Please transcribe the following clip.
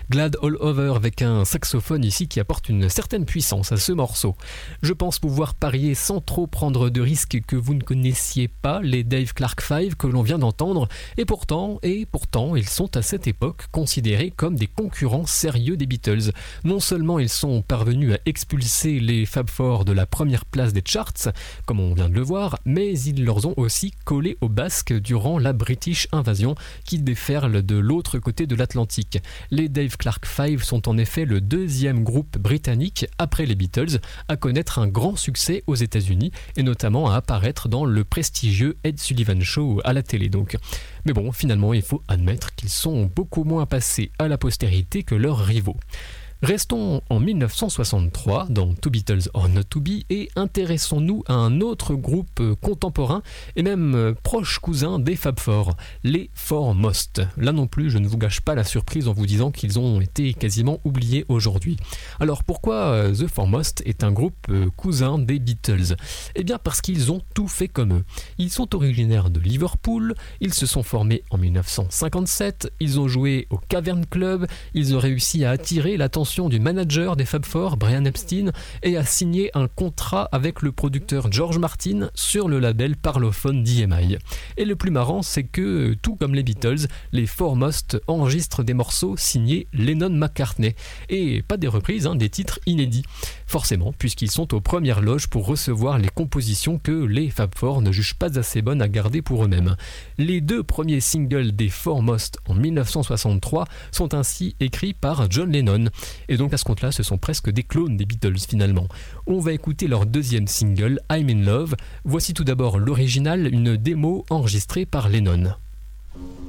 Glad All Over avec un saxophone ici qui apporte une certaine puissance à ce morceau. Je pense pouvoir parier sans trop prendre de risques que vous ne connaissiez pas les Dave Clark 5 que l'on vient d'entendre, et pourtant, ils sont à cette époque considérés comme des concurrents sérieux des Beatles. Non seulement ils sont parvenus à expulser les Fab Four de la première place des charts, comme on vient de le voir, mais ils leur ont aussi collé au basque durant la British Invasion qui déferle de l'autre côté de l'Atlantique. Les Dave Clark 5 sont en effet le deuxième groupe britannique après les Beatles à connaître un grand succès aux États-Unis et notamment à apparaître dans le prestigieux Ed Sullivan Show à la télé donc. Mais bon, finalement, il faut admettre qu'ils sont beaucoup moins passés à la postérité que leurs rivaux. Restons en 1963 dans Two Beatles or Not to Be et intéressons-nous à un autre groupe contemporain et même proche cousin des Fab Four, les Four Most. Là non plus, je ne vous gâche pas la surprise en vous disant qu'ils ont été quasiment oubliés aujourd'hui. Alors pourquoi The Four Most est un groupe cousin des Beatles ? Eh bien parce qu'ils ont tout fait comme eux. Ils sont originaires de Liverpool, ils se sont formés en 1957, ils ont joué au Cavern Club, ils ont réussi à attirer l'attention du manager des Fab Four, Brian Epstein, et a signé un contrat avec le producteur George Martin sur le label parlophone d'EMI. Et le plus marrant, c'est que, tout comme les Beatles, les Four Most enregistrent des morceaux signés Lennon-McCartney, et pas des reprises, des titres inédits. Forcément, puisqu'ils sont aux premières loges pour recevoir les compositions que les Fab Four ne jugent pas assez bonnes à garder pour eux-mêmes. Les deux premiers singles des Four Most en 1963 sont ainsi écrits par John Lennon. Et donc à ce compte-là, ce sont presque des clones des Beatles finalement. On va écouter leur deuxième single, I'm in Love. Voici tout d'abord l'original, une démo enregistrée par Lennon.